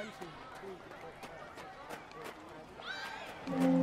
1 2 3 4 5 6 7 8 9 10.